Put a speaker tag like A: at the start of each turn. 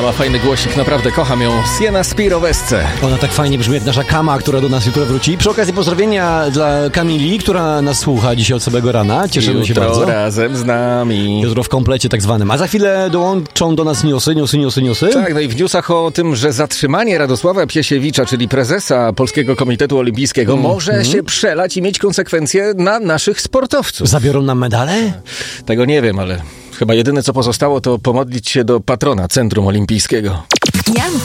A: ma fajny głosik, naprawdę kocham ją. Siena Spirovesce.
B: Ona tak fajnie brzmi jak nasza Kama, która do nas jutro wróci. Przy okazji pozdrowienia dla Kamili, która nas słucha dzisiaj od samego rana. Cieszymy się bardzo.
A: Razem z nami.
B: Jutro w komplecie tak zwanym. A za chwilę dołączą do nas newsy.
A: Tak, no i w newsach o tym, że zatrzymanie Radosława Piesiewicza, czyli prezesa Polskiego Komitetu Olimpijskiego, może się przelać i mieć konsekwencje na naszych sportowców.
B: Zabiorą nam medale?
A: Tego nie wiem, ale chyba jedyne co pozostało to pomodlić się do patrona Centrum Olimpijskiego.